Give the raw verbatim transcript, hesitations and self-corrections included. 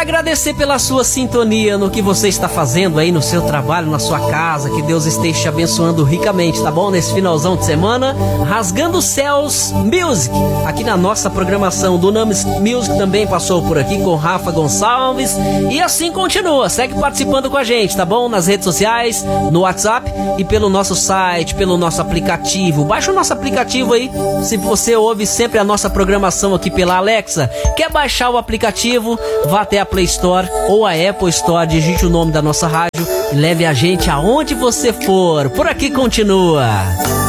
agradecer pela sua sintonia no que você está fazendo aí no seu trabalho, na sua casa. Que Deus esteja te abençoando ricamente, tá bom? Nesse finalzão de semana, Rasgando os Céus Music, aqui na nossa programação. Do Names Music também passou por aqui com Rafa Gonçalves. E assim continua, segue participando com a gente, tá bom? Nas redes sociais, no WhatsApp e pelo nosso site, pelo nosso aplicativo. Baixa o nosso aplicativo aí, se você ouve sempre a nossa programação aqui pela Alexa. Quer baixar o aplicativo? Vá até a Play Store ou a Apple Store, digite o nome da nossa rádio e leve a gente aonde você for. Por aqui continua.